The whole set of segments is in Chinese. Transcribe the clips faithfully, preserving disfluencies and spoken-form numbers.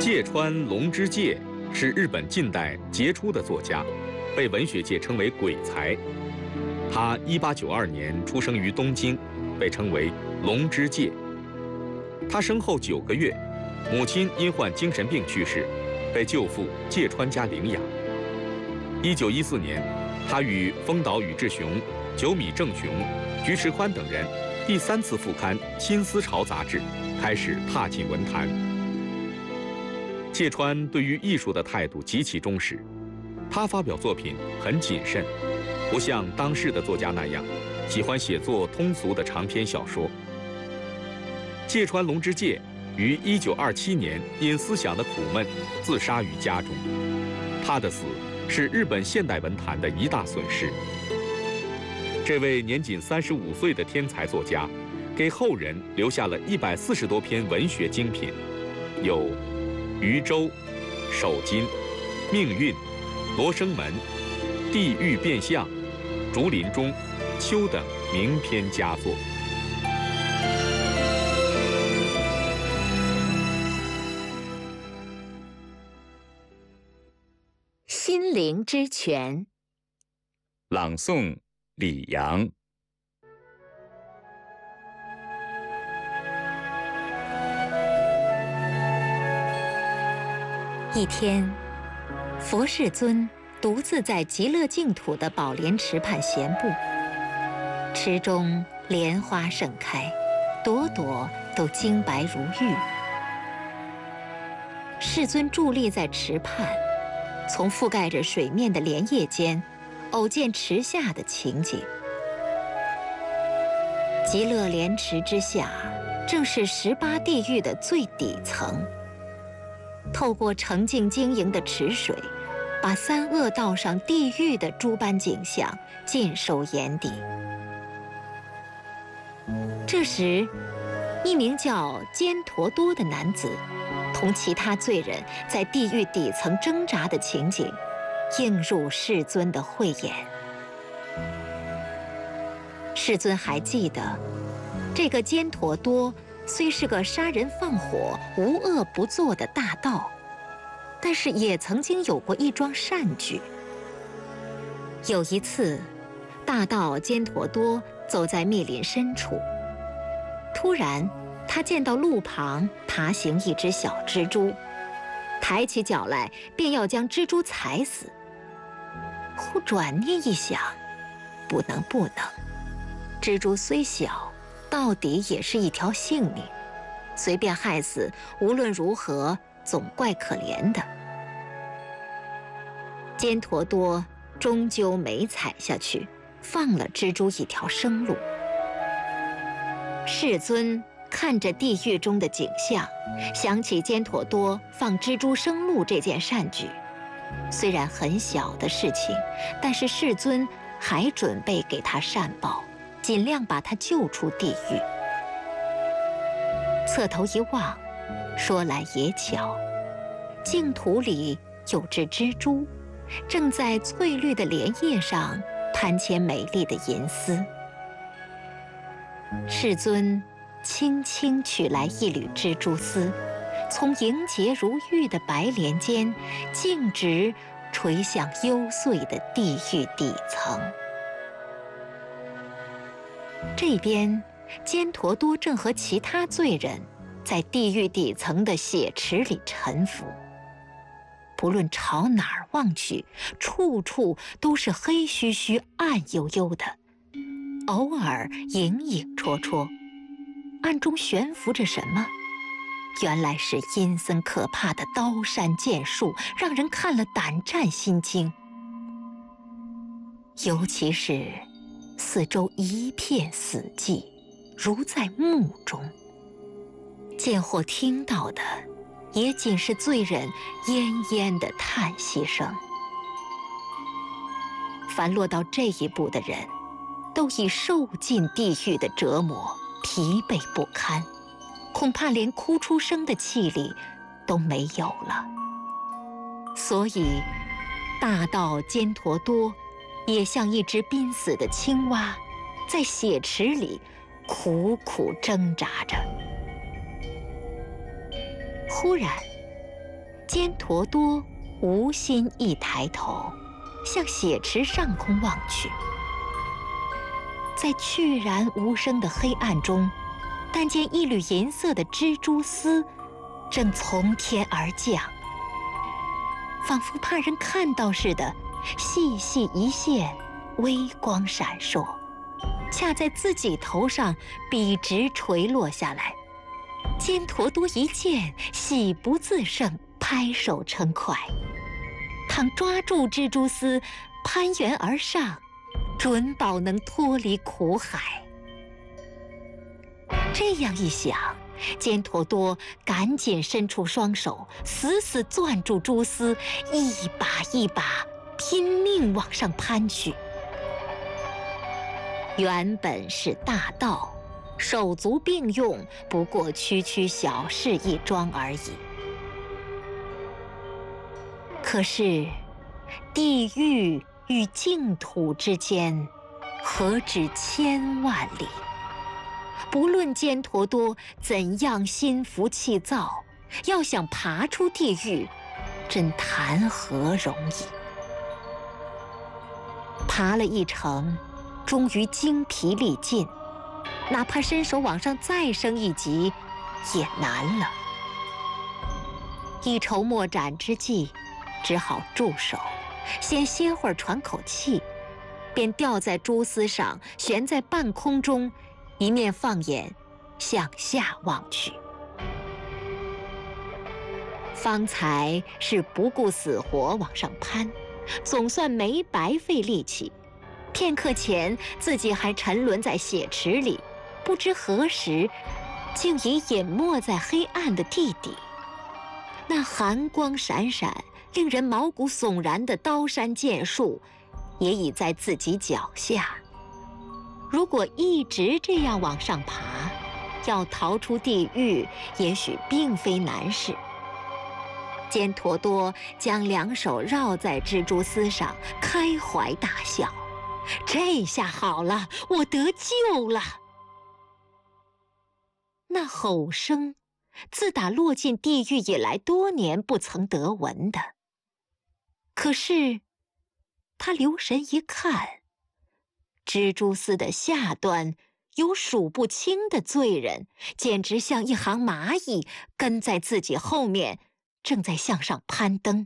芥川龙之介是日本近代杰出的作家，被文学界称为鬼才。他一八九二年出生于东京，被称为龙之介。他生后九个月，母亲因患精神病去世，被舅父芥川家领养。一九一四年，他与丰岛宇治雄、久米正雄、菊池宽等人第三次副刊《新思潮》杂志，开始踏进文坛。芥川对于艺术的态度极其忠实，他发表作品很谨慎，不像当世的作家那样喜欢写作通俗的长篇小说。芥川龙之介于一九二七年因思想的苦闷自杀于家中，他的死是日本现代文坛的一大损失。这位年仅三十五岁的天才作家，给后人留下了一百四十多篇文学精品，有《渔舟》《手巾》《命运》《罗生门》《地狱变相》《竹林中》《秋》等名篇佳作。 心灵之泉， 朗诵李阳。 一天，佛世尊独自在极乐净土的宝莲池畔闲步，池中莲花盛开，朵朵都晶白如玉。世尊伫立在池畔，从覆盖着水面的莲叶间，偶见池下的情景。极乐莲池之下，正是十八地狱的最底层。透过澄净晶莹的池水，把三恶道上地狱的诸般景象尽收眼底。这时，一名叫坚陀多的男子，同其他罪人在地狱底层挣扎的情景，映入世尊的慧眼。世尊还记得，这个坚陀多虽是个杀人放火、无恶不作的大盗，但是也曾经有过一桩善举。有一次，大盗坚陀多走在密林深处，突然他见到路旁爬行一只小蜘蛛，抬起脚来便要将蜘蛛踩死。忽转念一想，不能不能，蜘蛛虽小，到底也是一条性命，随便害死，无论如何总怪可怜的。坚陀多终究没踩下去，放了蜘蛛一条生路。世尊看着地狱中的景象，想起坚陀多放蜘蛛生路这件善举，虽然很小的事情，但是世尊还准备给他善报，尽量把他救出地狱。侧头一望，说来也巧，净土里有只蜘蛛，正在翠绿的莲叶上攀牵美丽的银丝。世尊轻轻取来一缕蜘蛛丝，从莹洁如玉的白莲间径直垂向幽邃的地狱底层。这边，坚陀多正和其他罪人在地狱底层的血池里沉浮，不论朝哪儿望去，处处都是黑黢黢、暗幽幽的，偶尔影影绰绰，暗中悬浮着什么？原来是阴森可怕的刀山剑树，让人看了胆战心惊。尤其是四周一片死寂，如在墓中。见或听到的，也仅是罪人奄奄的叹息声。凡落到这一步的人，都已受尽地狱的折磨，疲惫不堪，恐怕连哭出声的气力都没有了。所以，大盗坚陀多也像一只濒死的青蛙，在血池里苦苦挣扎着。忽然， 犍陀多无心一抬头，向血池上空望去，在去然无声的黑暗中，但见一缕银色的蜘蛛丝正从天而降，仿佛怕人看到似的，细细一线，微光闪烁，恰在自己头上笔直垂落下来。犍陀多一见，喜不自胜，拍手称快。倘抓住蜘蛛丝，攀援而上，准保能脱离苦海。这样一想，犍陀多赶紧伸出双手，死死攥住蛛丝，一把一把拼命往上攀去。原本是大道，手足并用，不过区区小事一桩而已。可是，地狱与净土之间，何止千万里？不论犍陀多怎样心浮气躁，要想爬出地狱，真谈何容易？爬了一程，终于精疲力尽，哪怕伸手往上再升一级，也难了。一筹莫展之际，只好住手，先歇会儿喘口气，便吊在蛛丝上，悬在半空中，一面放眼向下望去。方才是不顾死活往上攀，总算没白费力气。片刻前自己还沉沦在血池里，不知何时竟已隐没在黑暗的地底。那寒光闪闪，令人毛骨悚然的刀山剑树，也已在自己脚下。如果一直这样往上爬，要逃出地狱，也许并非难事。犍陀多将两手绕在蜘蛛丝上，开怀大笑：“这下好了，我得救了！”那吼声，自打落进地狱以来，多年不曾得闻的。可是，他留神一看，蜘蛛丝的下端有数不清的罪人，简直像一行蚂蚁跟在自己后面，正在向上攀登。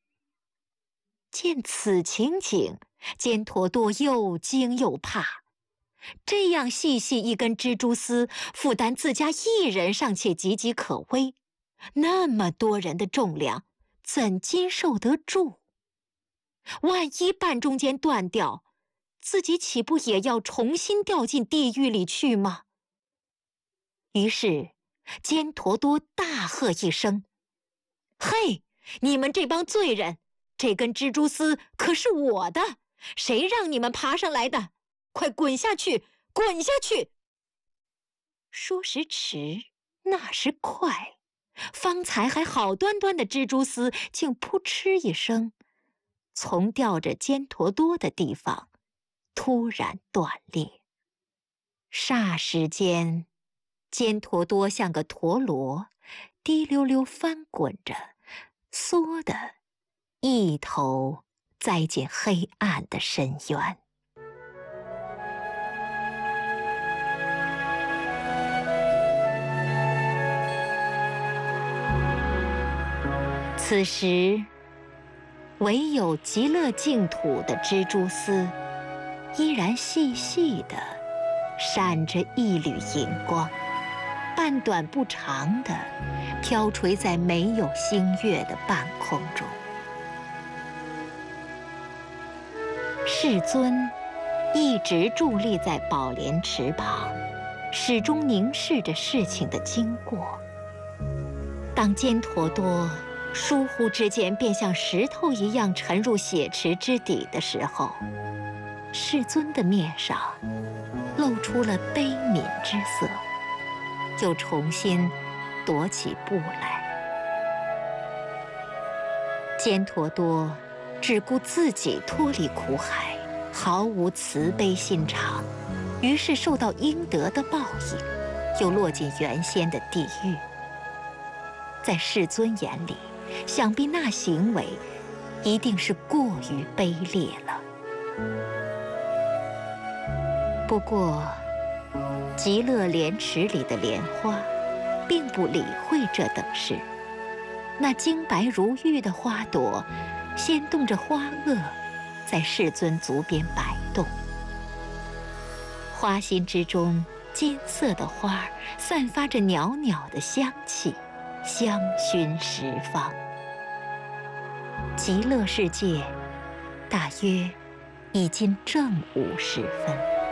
见此情景，犍陀多又惊又怕。这样细细一根蜘蛛丝，负担自家一人尚且岌岌可危，那么多人的重量，怎禁受得住？万一半中间断掉，自己岂不也要重新掉进地狱里去吗？于是，犍陀多大喝一声：“嘿，你们这帮罪人，这根蜘蛛丝可是我的，谁让你们爬上来的？快滚下去，滚下去！”说时迟，那时快，方才还好端端的蜘蛛丝，竟扑哧一声，从吊着犍陀多的地方突然断裂。霎时间，犍陀多像个陀螺，滴溜溜翻滚着，嗖的一头栽进黑暗的深渊。此时，唯有极乐净土的蜘蛛丝，依然细细的闪着一缕银光，半短不长的飘垂在没有星月的半空中。世尊一直伫立在宝莲池旁，始终凝视着事情的经过。当犍陀多疏忽之间便像石头一样沉入血池之底的时候，世尊的面上露出了悲悯之色，又重新踱起步来。犍陀多只顾自己脱离苦海，毫无慈悲心肠，于是受到应得的报应，又落进原先的地狱。在世尊眼里， 想必那行为一定是过于卑劣了。不过，极乐莲池里的莲花并不理会这等事，那晶白如玉的花朵掀动着花萼，在世尊足边摆动。花心之中，金色的花散发着袅袅的香气，香熏十方。极乐世界大约已经正午时分。